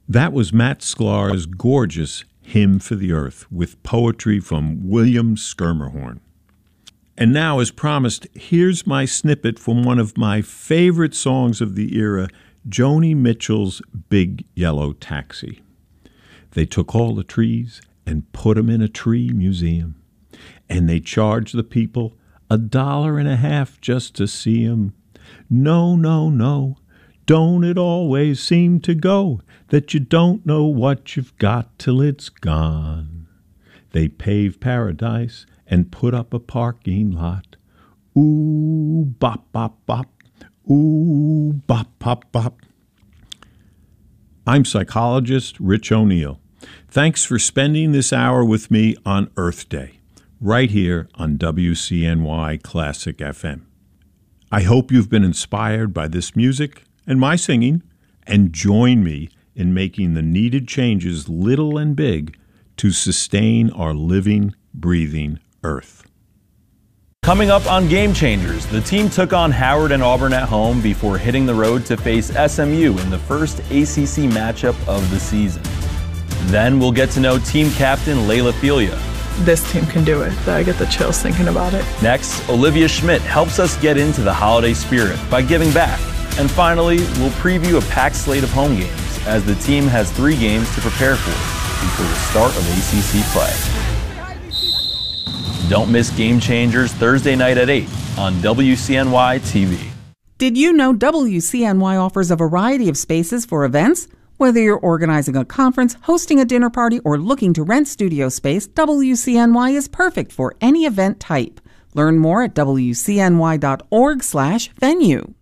That was Matt Sklar's gorgeous Hymn for the Earth with poetry from William Schermerhorn. And now, as promised, here's my snippet from one of my favorite songs of the era, Joni Mitchell's Big Yellow Taxi. They took all the trees and put 'em in a tree museum, and they charged the people $1.50 just to see 'em. No, no, no, don't it always seem to go that you don't know what you've got till it's gone? They paved paradise and put up a parking lot. Ooh, bop, bop, bop. Ooh, bop, bop, bop. I'm psychologist Rich O'Neill. Thanks for spending this hour with me on Earth Day, right here on WCNY Classic FM. I hope you've been inspired by this music and my singing, and join me in making the needed changes, little and big, to sustain our living, breathing Earth. Coming up on Game Changers, the team took on Howard and Auburn at home before hitting the road to face SMU in the first ACC matchup of the season. Then we'll get to know team captain Layla Filia. This team can do it. I get the chills thinking about it. Next, Olivia Schmidt helps us get into the holiday spirit by giving back. And finally, we'll preview a packed slate of home games as the team has 3 games to prepare for before the start of ACC play. Don't miss Game Changers Thursday night at 8 on WCNY TV. Did you know WCNY offers a variety of spaces for events? Whether you're organizing a conference, hosting a dinner party, or looking to rent studio space, WCNY is perfect for any event type. Learn more at WCNY.org/venue.